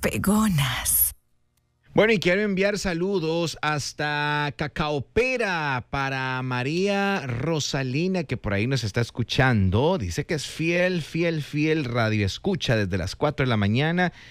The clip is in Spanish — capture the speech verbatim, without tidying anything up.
pegonas. Bueno, y quiero enviar saludos hasta Cacaopera para María Rosalina, que por ahí nos está escuchando. Dice que es fiel, fiel, fiel radio escucha desde las cuatro de la mañana